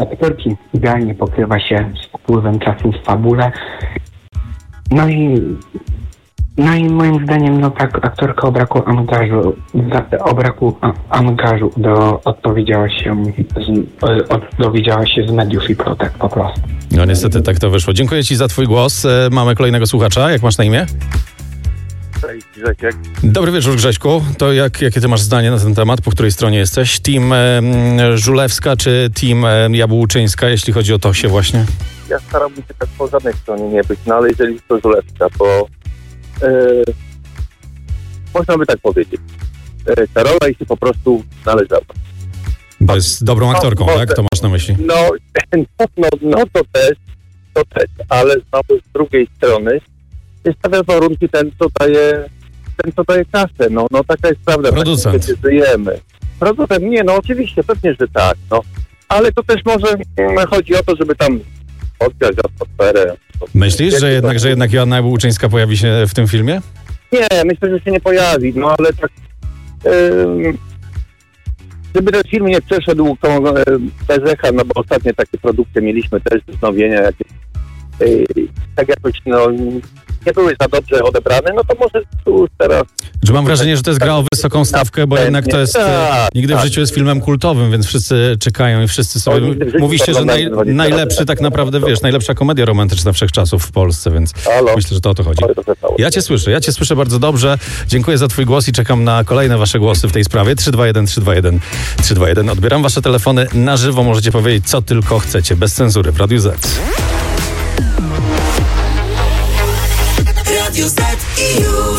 aktorki idealnie pokrywa się z upływem czasu w fabule. No i moim zdaniem, tak, aktorka o braku angażu dowiedziała się z mediów i plotek po prostu. No niestety tak to wyszło. Dziękuję Ci za Twój głos. Mamy kolejnego słuchacza. Jak masz na imię? Cześć, Grzesiek. Dobry wieczór, Grześku. To jakie Ty masz zdanie na ten temat? Po której stronie jesteś? Team Żulewska czy team Jabłczyńska, jeśli chodzi o Tosię właśnie? Ja starałbym się tak po żadnej stronie nie być, no ale jeżeli to Żulewska, to można by tak powiedzieć. Ta rola jej się po prostu należała. Bo jest dobrą aktorką, tak? To masz na myśli? No to też, ale znowu z drugiej strony stawia warunki ten, co daje kasę. No taka jest prawda. Producent. Tak, żyjemy. Producent, oczywiście, pewnie, że tak, ale to też może chodzi o to, żeby tam odgrać atmosferę. Myślisz, że jednak Joanna Jabłczyńska pojawi się w tym filmie? Nie, myślę, że się nie pojawi, ale tak żeby ten film nie przeszedł bez echa, bo ostatnie takie produkcje mieliśmy też wznowienia jakieś tak jakoś nie były za dobrze odebrane, to może tu teraz... Że mam wrażenie, że to jest gra o wysoką stawkę, bo jednak to jest... Nigdy w życiu jest filmem kultowym, więc wszyscy czekają i wszyscy sobie... Mówi się, że najlepszy tak naprawdę, najlepsza komedia romantyczna wszechczasów w Polsce, więc myślę, że to o to chodzi. Ja Cię słyszę bardzo dobrze. Dziękuję za Twój głos i czekam na kolejne Wasze głosy w tej sprawie. 321. Odbieram Wasze telefony na żywo. Możecie powiedzieć, co tylko chcecie, bez cenzury w Radiu Z. Radio Z i już.